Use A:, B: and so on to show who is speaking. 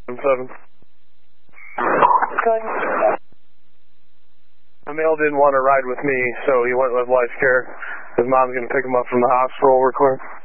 A: 7.
B: Good.
A: The male didn't want to ride with me, so he went with Life Care. His mom's going to pick him up from the hospital real quick.